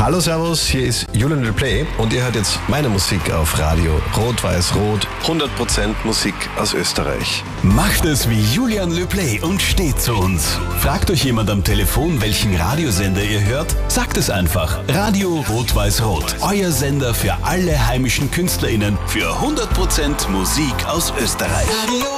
Hallo Servus, hier ist Julian LePlay und ihr hört jetzt meine Musik auf Radio Rot-Weiß-Rot. 100% Musik aus Österreich. Macht es wie Julian LePlay und steht zu uns. Fragt euch jemand am Telefon, welchen Radiosender ihr hört? Sagt es einfach. Radio Rot-Weiß-Rot. Euer Sender für alle heimischen KünstlerInnen für 100% Musik aus Österreich.